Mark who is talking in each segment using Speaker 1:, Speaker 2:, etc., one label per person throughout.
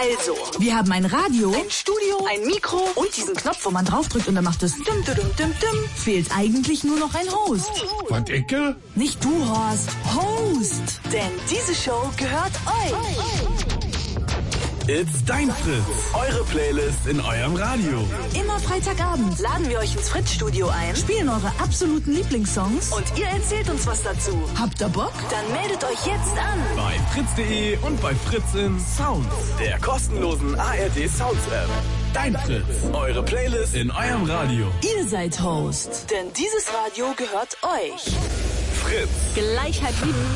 Speaker 1: Also, wir haben ein Radio, ein Studio, ein Mikro und diesen Knopf, wo man draufdrückt und dann macht es dum dum dum dum. Fehlt eigentlich nur noch ein Host.
Speaker 2: Und Icke?
Speaker 1: Nicht du, Horst. Host. Denn diese Show gehört euch.
Speaker 2: It's Dein Fritz. Eure Playlist in eurem Radio.
Speaker 1: Immer Freitagabend laden wir euch ins Fritz-Studio ein, spielen eure absoluten Lieblingssongs und ihr erzählt uns was dazu. Habt ihr Bock? Dann meldet euch jetzt an.
Speaker 2: Bei fritz.de und bei Fritzin Sounds, der kostenlosen ARD Sounds App. Dein Fritz. Eure Playlist in eurem Radio.
Speaker 1: Ihr seid Host. Denn dieses Radio gehört euch.
Speaker 2: Fritz.
Speaker 3: Gleich 7:30.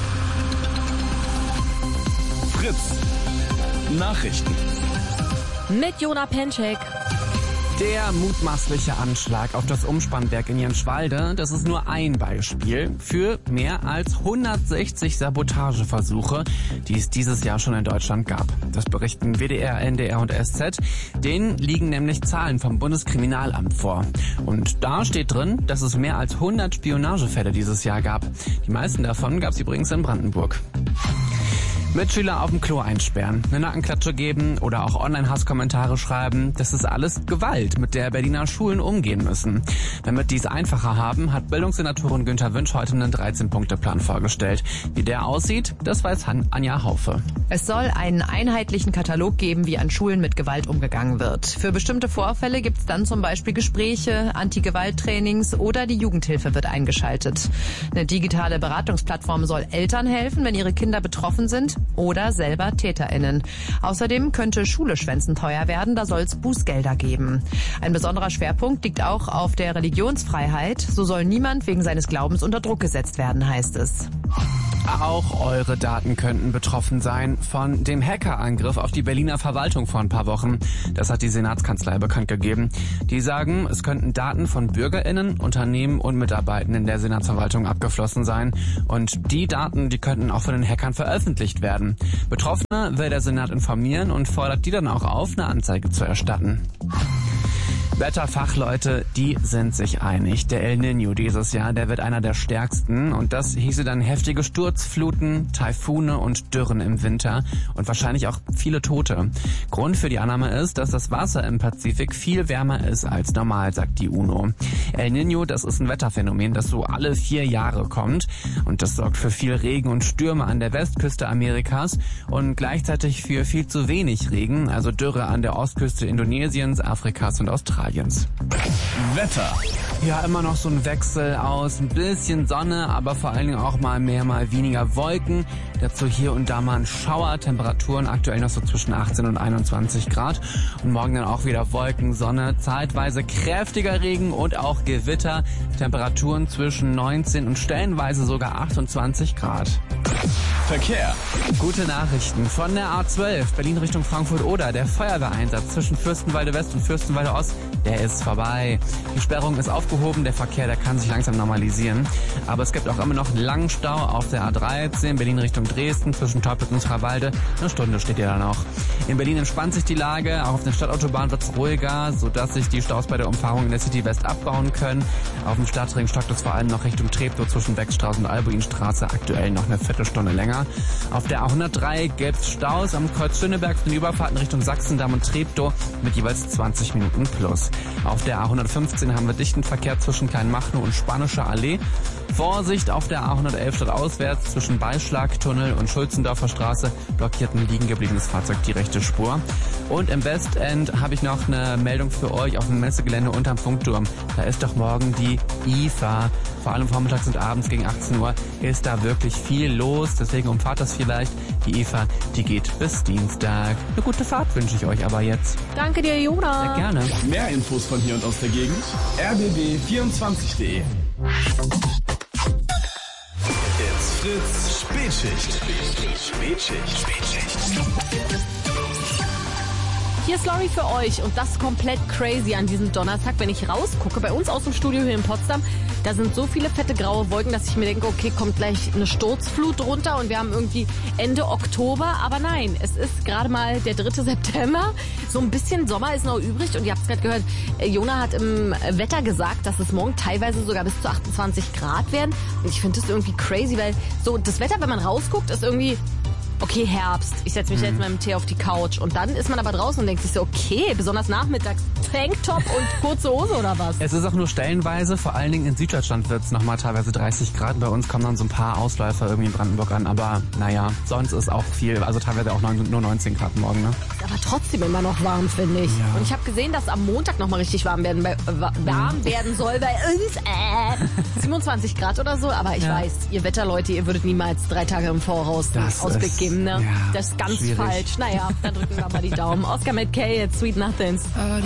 Speaker 2: Fritz. Nachrichten.
Speaker 3: Mit Jona Penczek.
Speaker 4: Der mutmaßliche Anschlag auf das Umspannwerk in Jenschwalde, das ist nur ein Beispiel für mehr als 160 Sabotageversuche, die es dieses Jahr schon in Deutschland gab. Das berichten WDR, NDR und SZ. Denen liegen nämlich Zahlen vom Bundeskriminalamt vor. Und da steht drin, dass es mehr als 100 Spionagefälle dieses Jahr gab. Die meisten davon gab es übrigens in Brandenburg. Mitschüler auf dem Klo einsperren, eine Nackenklatsche geben oder auch Online-Hasskommentare schreiben, das ist alles Gewalt, mit der Berliner Schulen umgehen müssen. Damit die es einfacher haben, hat Bildungssenatorin Günther Wünsch heute einen 13-Punkte-Plan vorgestellt. Wie der aussieht, das weiß Anja Haufe.
Speaker 5: Es soll einen einheitlichen Katalog geben, wie an Schulen mit Gewalt umgegangen wird. Für bestimmte Vorfälle gibt es dann zum Beispiel Gespräche, Anti-Gewalt-Trainings oder die Jugendhilfe wird eingeschaltet. Eine digitale Beratungsplattform soll Eltern helfen, wenn ihre Kinder betroffen sind oder selber TäterInnen. Außerdem könnte Schule schwänzenteuer werden, da soll es Bußgelder geben. Ein besonderer Schwerpunkt liegt auch auf der Religionsfreiheit. So soll niemand wegen seines Glaubens unter Druck gesetzt werden, heißt es.
Speaker 4: Auch eure Daten könnten betroffen sein von dem Hackerangriff auf die Berliner Verwaltung vor ein paar Wochen. Das hat die Senatskanzlei bekannt gegeben. Die sagen, es könnten Daten von BürgerInnen, Unternehmen und Mitarbeitenden der Senatsverwaltung abgeflossen sein. Und die Daten, die könnten auch von den Hackern veröffentlicht werden. Betroffene will der Senat informieren und fordert die dann auch auf, eine Anzeige zu erstatten. Wetterfachleute, die sind sich einig. Der El Niño dieses Jahr, der wird einer der stärksten und das hieße dann heftige Sturzfluten, Taifune und Dürren im Winter und wahrscheinlich auch viele Tote. Grund für die Annahme ist, dass das Wasser im Pazifik viel wärmer ist als normal, sagt die UNO. El Niño, das ist ein Wetterphänomen, das so alle 4 Jahre kommt und das sorgt für viel Regen und Stürme an der Westküste Amerikas und gleichzeitig für viel zu wenig Regen, also Dürre an der Ostküste Indonesiens, Afrikas und Australiens.
Speaker 2: Wetter.
Speaker 4: Ja, immer noch so ein Wechsel aus ein bisschen Sonne, aber vor allen Dingen auch mal mehr, mal weniger Wolken. Dazu hier und da mal ein Schauer, Temperaturen aktuell noch so zwischen 18 und 21 Grad. Und morgen dann auch wieder Wolken, Sonne, zeitweise kräftiger Regen und auch Gewitter. Temperaturen zwischen 19 und stellenweise sogar 28 Grad.
Speaker 2: Verkehr.
Speaker 4: Gute Nachrichten von der A12 Berlin Richtung Frankfurt-Oder. Der Feuerwehreinsatz zwischen Fürstenwalde West und Fürstenwalde Ost, der ist vorbei. Die Sperrung ist aufgehoben, der Verkehr, der kann sich langsam normalisieren. Aber es gibt auch immer noch einen langen Stau auf der A13 Berlin Richtung Dresden zwischen Teupitz und Schravallde. Eine Stunde steht ihr da noch. In Berlin entspannt sich die Lage, auch auf der Stadtautobahn wird es ruhiger, sodass sich die Staus bei der Umfahrung in der City West abbauen können. Auf dem Stadtring stockt es vor allem noch Richtung Treptow zwischen Beckstraße und Albuinstraße, aktuell noch eine Viertelstunde länger. Auf der A103 gibt's Staus am Kreuz Schöneberg für die Überfahrten Richtung Sachsendamm und Treptow mit jeweils 20 Minuten plus. Auf der A115 haben wir dichten Verkehr zwischen Kleinmachnow und Spanischer Allee. Vorsicht auf der A111 stadtauswärts zwischen Beischlagtunnel und Schulzendorfer Straße blockiert ein liegen gebliebenes Fahrzeug die rechte Spur. Und im Westend habe ich noch eine Meldung für euch auf dem Messegelände unterm Funkturm. Da ist doch morgen die IFA. Vor allem vormittags und abends gegen 18 Uhr ist da wirklich viel los. Deswegen umfahrt das vielleicht. Die IFA, die geht bis Dienstag. Eine gute Fahrt wünsche ich euch aber jetzt.
Speaker 3: Danke dir, Jona.
Speaker 4: Sehr gerne.
Speaker 2: Mehr Infos von hier und aus der Gegend. rbb24.de. It's Fritz Spätschicht.
Speaker 3: Hier ist Lori für euch und das komplett crazy an diesem Donnerstag, wenn ich rausgucke, bei uns aus dem Studio hier in Potsdam, da sind so viele fette graue Wolken, dass ich mir denke, okay, kommt gleich eine Sturzflut runter und wir haben irgendwie Ende Oktober, aber nein, es ist gerade mal der 3. September, so ein bisschen Sommer ist noch übrig und ihr habt es gerade gehört, Jona hat im Wetter gesagt, dass es morgen teilweise sogar bis zu 28 Grad werden und ich finde das irgendwie crazy, weil so das Wetter, wenn man rausguckt, ist irgendwie okay, Herbst, ich setze mich jetzt mit dem Tee auf die Couch. Und dann ist man aber draußen und denkt sich so, okay, besonders nachmittags Tanktop und kurze Hose oder was?
Speaker 4: Es ist auch nur stellenweise, vor allen Dingen in Süddeutschland wird es nochmal teilweise 30 Grad. Bei uns kommen dann so ein paar Ausläufer irgendwie in Brandenburg an. Aber naja, sonst ist auch viel, also teilweise auch nur 19 Grad morgen. Ne?
Speaker 3: Ist aber trotzdem immer noch warm, finde ich.
Speaker 4: Ja.
Speaker 3: Und ich habe gesehen, dass am Montag nochmal richtig warm werden soll bei uns. 27 Grad oder so. Aber ich weiß, ihr Wetterleute, ihr würdet niemals 3 Tage im Voraus einen Ausblick geben. Ne?
Speaker 4: Ja,
Speaker 3: das ist ganz
Speaker 4: schwierig.
Speaker 3: falsch. Naja, dann drücken wir mal die Daumen. Oscar mit K, jetzt Sweet Nothings.